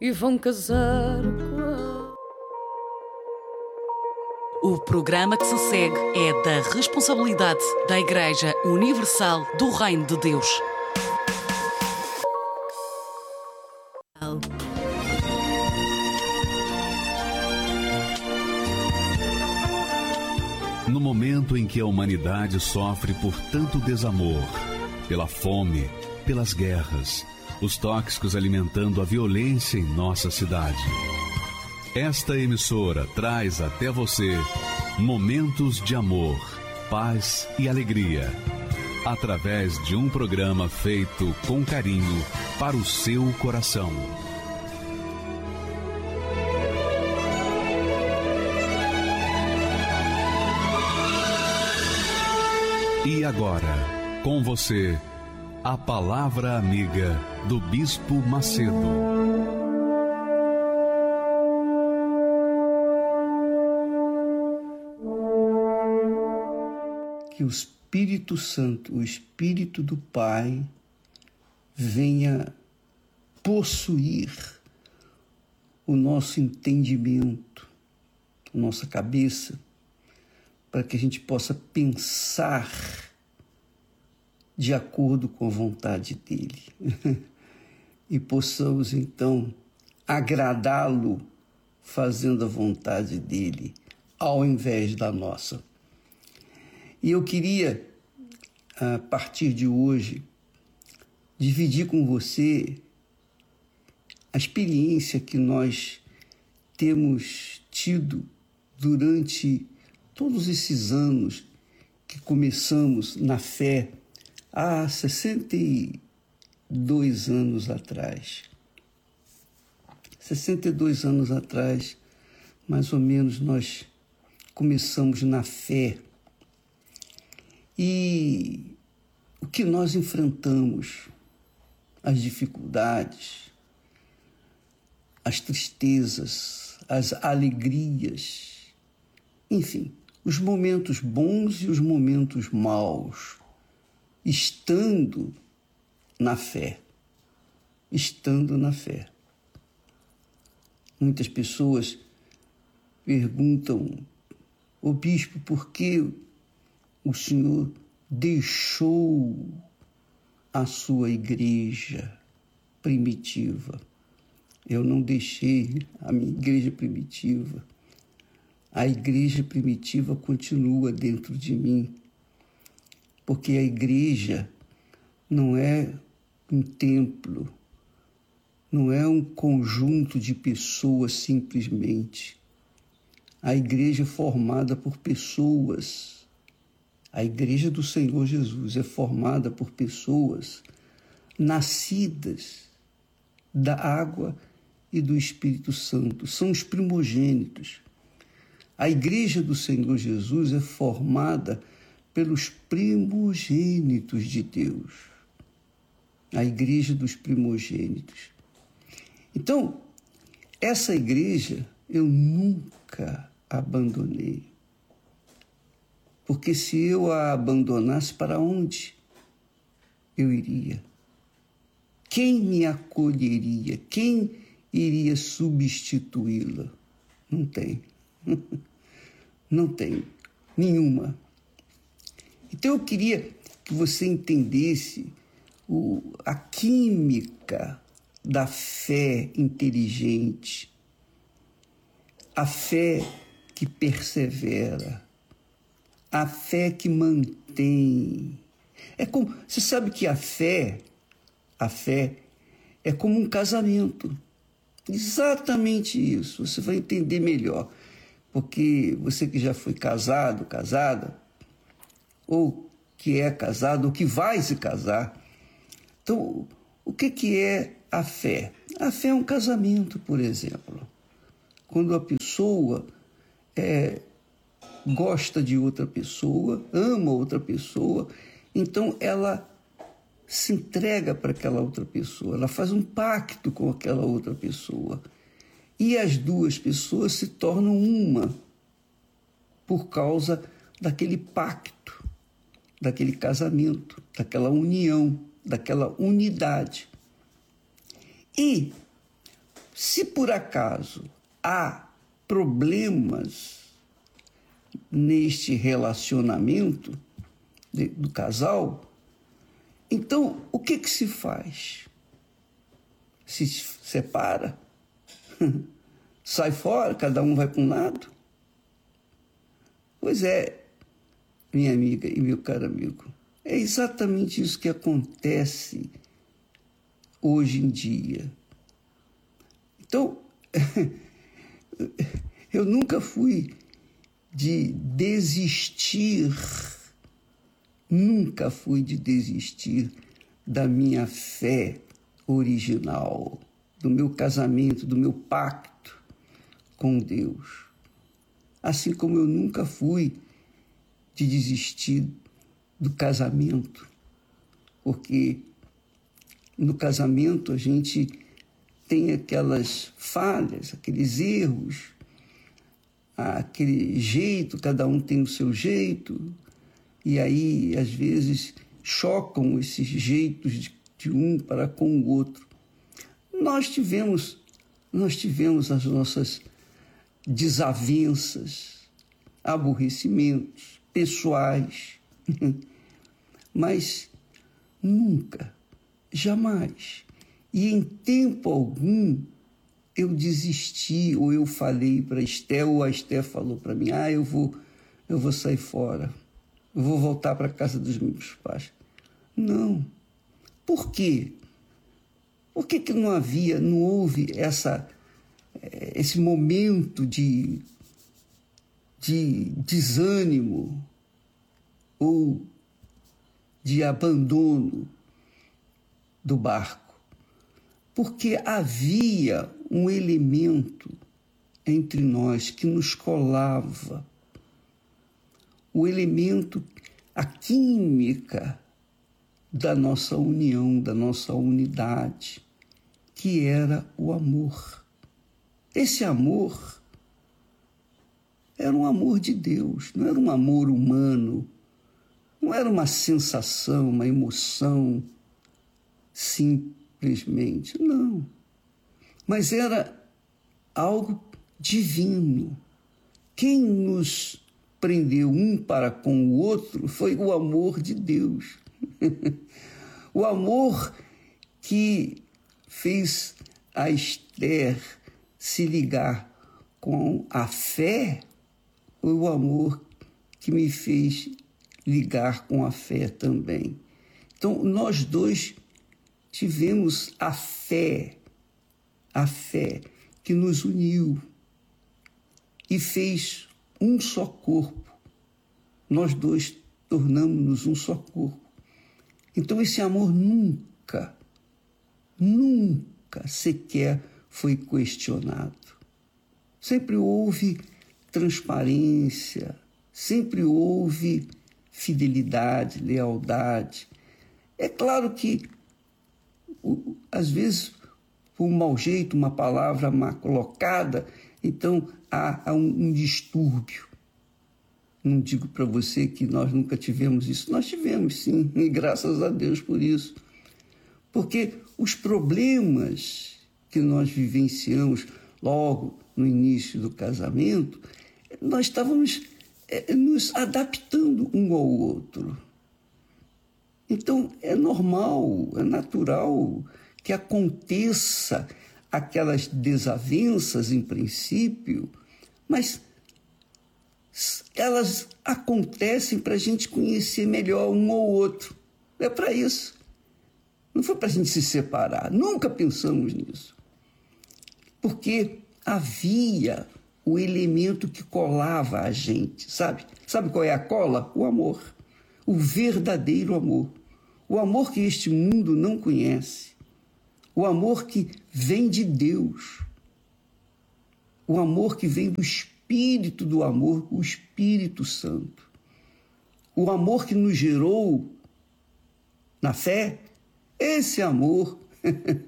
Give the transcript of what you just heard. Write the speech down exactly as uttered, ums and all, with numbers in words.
e vão casar com a... O programa que se segue é da responsabilidade da Igreja Universal do Reino de Deus. No momento em que a humanidade sofre por tanto desamor, pela fome, pelas guerras, os tóxicos alimentando a violência em nossa cidade, esta emissora traz até você momentos de amor, paz e alegria, através de um programa feito com carinho para o seu coração. E agora, com você, a Palavra Amiga do Bispo Macedo. Que o Espírito Santo, o Espírito do Pai, venha possuir o nosso entendimento, a nossa cabeça, para que a gente possa pensar de acordo com a vontade dele e possamos então agradá-lo fazendo a vontade dele ao invés da nossa. E eu queria, a partir de hoje, dividir com você a experiência que nós temos tido durante todos esses anos que começamos na fé há sessenta e dois anos atrás. sessenta e dois anos atrás, mais ou menos, nós começamos na fé. E o que nós enfrentamos, as dificuldades, as tristezas, as alegrias, enfim, os momentos bons e os momentos maus, estando na fé, estando na fé. Muitas pessoas perguntam, ô bispo, por que o senhor deixou a sua igreja primitiva? Eu não deixei a minha igreja primitiva. A igreja primitiva continua dentro de mim, porque a igreja não é um templo, não é um conjunto de pessoas simplesmente. A igreja é formada por pessoas. A igreja do Senhor Jesus é formada por pessoas nascidas da água e do Espírito Santo. São os primogênitos. A igreja do Senhor Jesus é formada pelos primogênitos de Deus. A igreja dos primogênitos. Então, essa igreja eu nunca abandonei. Porque se eu a abandonasse, para onde eu iria? Quem me acolheria? Quem iria substituí-la? Não tem. Não tem nenhuma. Então eu queria que você entendesse o, a química da fé inteligente, a fé que persevera, a fé que mantém. É como, você sabe que a fé, a fé é como um casamento. Exatamente isso. Você vai entender melhor. Porque você que já foi casado, casada, ou que é casado, ou que vai se casar. Então, o que, que é a fé? A fé é um casamento, por exemplo. Quando a pessoa é, gosta de outra pessoa, ama outra pessoa, então ela se entrega para aquela outra pessoa, ela faz um pacto com aquela outra pessoa. E as duas pessoas se tornam uma por causa daquele pacto, daquele casamento, daquela união, daquela unidade. E se por acaso há problemas neste relacionamento de, do casal, então o que que se faz? Se separa? Sai fora, cada um vai para um lado? Pois é, minha amiga e meu caro amigo, é exatamente isso que acontece hoje em dia. Então, eu nunca fui de desistir, nunca fui de desistir da minha fé original, do meu casamento, do meu pacto com Deus. Assim como eu nunca fui de desistir do casamento, porque no casamento a gente tem aquelas falhas, aqueles erros, aquele jeito, cada um tem o seu jeito, e aí às vezes chocam esses jeitos de, de um para com o outro. Nós tivemos, nós tivemos as nossas desavenças, aborrecimentos pessoais, mas nunca, jamais, e em tempo algum eu desisti, ou eu falei para a Esté, ou a Esté falou para mim, ah, eu vou, eu vou sair fora, eu vou voltar para a casa dos meus pais. Não. Por quê? Por que que não havia, não houve essa, esse momento de, de desânimo ou de abandono do barco? Porque havia um elemento entre nós que nos colava, o elemento, a química da nossa união, da nossa unidade, que era o amor. Esse amor era um amor de Deus, não era um amor humano, não era uma sensação, uma emoção simplesmente, não. Mas era algo divino. Quem nos prendeu um para com o outro foi o amor de Deus. O amor que fez a Esther se ligar com a fé foi o amor que me fez ligar com a fé também. Então, nós dois tivemos a fé, a fé que nos uniu e fez um só corpo. Nós dois tornamos-nos um só corpo. Então, esse amor nunca, nunca sequer foi questionado. Sempre houve transparência, sempre houve fidelidade, lealdade. É claro que, às vezes, por um mau jeito, uma palavra mal colocada, então há, há um, um distúrbio. Não digo para você que nós nunca tivemos isso. Nós tivemos, sim, e graças a Deus por isso. Porque os problemas que nós vivenciamos logo no início do casamento, nós estávamos é, nos adaptando um ao outro. Então, é normal, é natural que aconteça aquelas desavenças em princípio, mas elas acontecem para a gente conhecer melhor um ao outro. É para isso. Não foi para a gente se separar. Nunca pensamos nisso. Porque havia o elemento que colava a gente, sabe? Sabe qual é a cola? O amor. O verdadeiro amor. O amor que este mundo não conhece. O amor que vem de Deus. O amor que vem do Espírito do amor, o Espírito Santo. O amor que nos gerou na fé, esse amor